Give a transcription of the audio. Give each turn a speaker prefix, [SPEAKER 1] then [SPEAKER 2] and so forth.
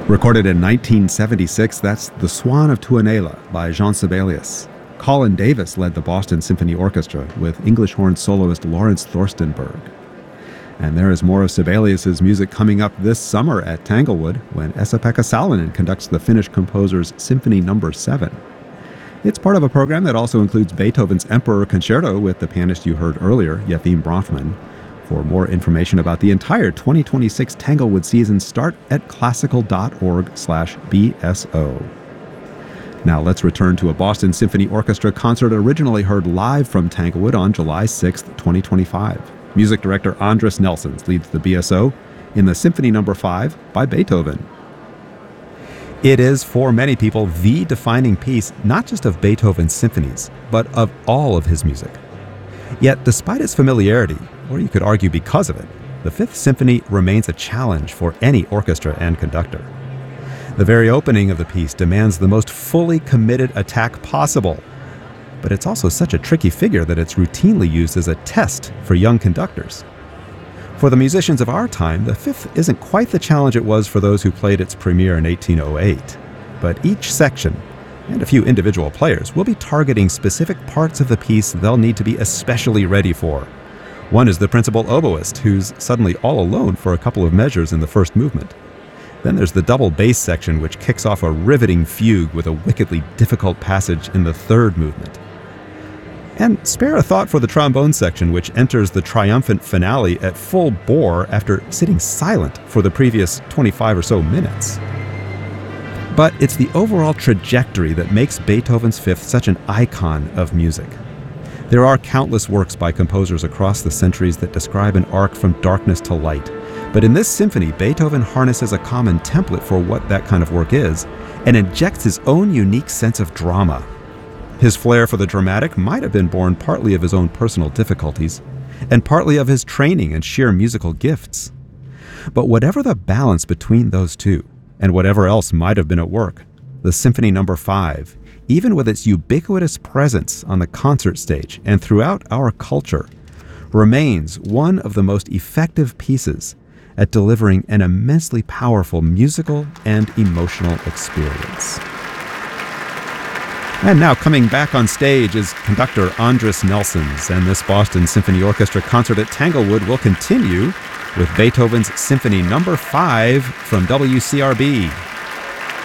[SPEAKER 1] Recorded in 1976, that's The Swan of Tuonela by Jean Sibelius. Colin Davis led the Boston Symphony Orchestra with English horn soloist Lawrence Thorstenberg. And there is more of Sibelius's music coming up this summer at Tanglewood when Esa-Pekka Salonen conducts the Finnish composer's Symphony No. 7. It's part of a program that also includes Beethoven's Emperor Concerto with the pianist you heard earlier, Yefim Bronfman. For more information about the entire 2026 Tanglewood season, start at classical.org/BSO. Now let's return to a Boston Symphony Orchestra concert originally heard live from Tanglewood on July 6, 2025. Music director Andris Nelsons leads the BSO in the Symphony No. 5 by Beethoven. It is, for many people, the defining piece not just of Beethoven's symphonies, but of all of his music. Yet, despite its familiarity, or you could argue because of it, the Fifth Symphony remains a challenge for any orchestra and conductor. The very opening of the piece demands the most fully committed attack possible, but it's also such a tricky figure that it's routinely used as a test for young conductors. For the musicians of our time, the Fifth isn't quite the challenge it was for those who played its premiere in 1808, but each section and a few individual players will be targeting specific parts of the piece they'll need to be especially ready for. One is the principal oboist, who's suddenly all alone for a couple of measures in the first movement. Then there's the double bass section, which kicks off a riveting fugue with a wickedly difficult passage in the third movement. And spare a thought for the trombone section, which enters the triumphant finale at full bore after sitting silent for the previous 25 or so minutes. But it's the overall trajectory that makes Beethoven's Fifth such an icon of music. There are countless works by composers across the centuries that describe an arc from darkness to light. But in this symphony, Beethoven harnesses a common template for what that kind of work is and injects his own unique sense of drama. His flair for the dramatic might have been born partly of his own personal difficulties and partly of his training and sheer musical gifts. But whatever the balance between those two, and whatever else might have been at work, the Symphony No. 5, even with its ubiquitous presence on the concert stage and throughout our culture, remains one of the most effective pieces at delivering an immensely powerful musical and emotional experience. And now coming back on stage is conductor Andris Nelsons, and this Boston Symphony Orchestra concert at Tanglewood will continue with Beethoven's Symphony No. 5 from WCRB.